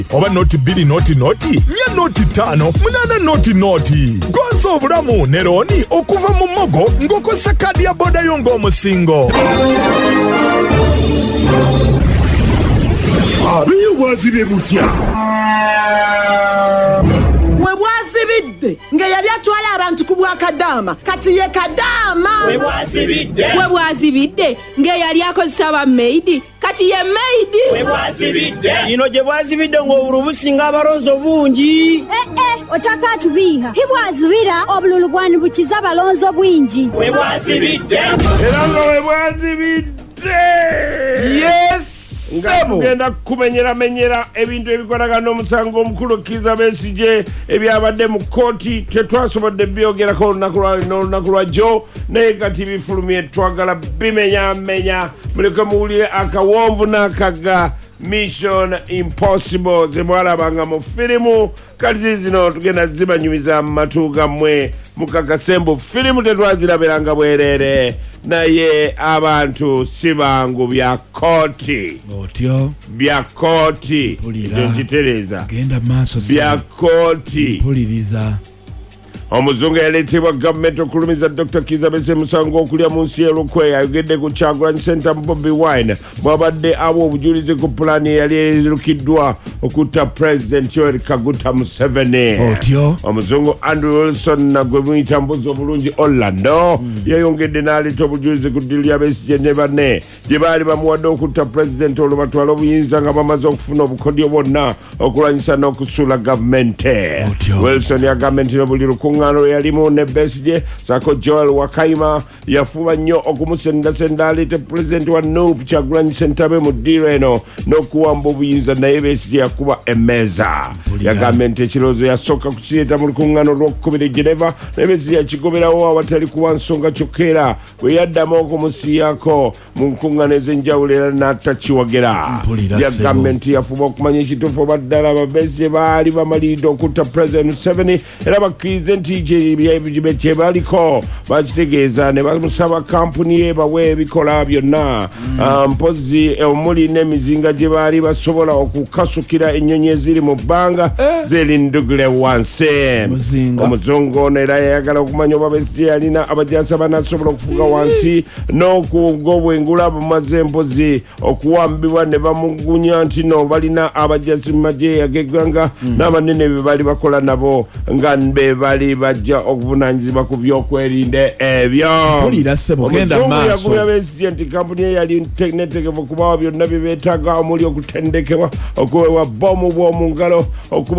oba noti 2 noti 4 noti 5 8 noti gonza obulamu ne Roni okuva mu Mogo ng'okozesa kadi ya boda yo ng'omusingo. Abiyo bwazibye mutya we bwazibidde nga yali atwala abantu ku Bwakadaama kati ye Kadaama. We bwazibidde nga yali akozesa ba maidi kati ye maidi. We bwazibidde ino gye bwazibidde ng'obululu businga abalonzo bungi. Otaka tubiha hibwazibira obululu bwanibukiza abalonzo bwingi. We bwazibidde era nga we bwazibidde. Yes. Ngenda kumenyera ebintu ebikolagana n'omusango omukulu Kizza Besigye ebyabadde mu kooti tetwasobodde byogerako olunaku lwa jjo naye kati bifulumye twagala bimenya muleke muwulire akawonvu n'akaga Mission Impossible ze mwalabanga mu firimu kati zino tugenda zibanyumiza mu matu gammwe mukakasembu firimu tetwazirabiranga bwerere naye abantu sibangu bya kooti otyo bya kooti nkitereza genda maaso bya kooti mpuliriza omuzungu yaleetebwa gavumenti okulumiza Dr. Kizza Besigye musango okulya mu nsi y'olukwe ayogedde ku Kyagulanyi Center mu Bobi Wine bw'abadde abo obujulizi ku pulaani eyali erukiddwa okutta President Yoweri Kaguta Museveni. Otyo omuzungu Andrew Wilson nagwe muyita mbuzi obulungi Orlando yayongedde n'aleeta obujulizi ku ddiiro lya Besigye ne banne gye baali bamuwadde okutta President olwo batwala obuyinza nga bamaze okufuna obukodyo bwonna okulwanyisa n'okusuula gavumenti. Wilson yagambye nti buli lukuŋŋaano yalimu ne Besigye sako Joel Wakaima yafuba nnyo okumusendasenda aleete pulezidenti wa NUP Kyagulanyi Ssentabe mu ddiiro eno n'okuwamba obuyinza naye Besigye yakuba emmeeza. Yagambye nti ekirowoozo yasooka kukireeta mu lukuŋŋaano lw'okukubira Geneva naye Besigye yakigoberawo awatali kuwa nsonga kyokka era bwe yaddamu okumusiyaako mu nkuŋŋaano ez'enjawulo era n'atakiwogera. Yagambye nti yafuba okumanya ekituufu oba ddala aba Besigye baali bamaliridde okutta President Museveni era bakkirize nti kye baliko bakitegeeza ne bamusaba kampuni ye bawe ebikola byonna mpozi omuli n'emizinga gye baali basobola okukasukira ennyonyi eziri mu bbanga zerindugire wansi. Omuzungu ono era yayagala okumanya oba Besigye yalina abajaasi abanasobola okufuga wansi n'okugobwengula bumaze empozi okuwambibwa ne bamugunya nti no balina abajaasi mu magye ag'eggwanga n'abanene be bali bakola nabo nga be bali bajja okuvunaanyizibwa ku byokwerinda ebyo. Omuzungu yagumya Besigye nti kampuni ye yali netegefu okubawa byonna bye beetaaga omuli okutendekebwa okuweebwa bbomu bw'omu ngalo okuba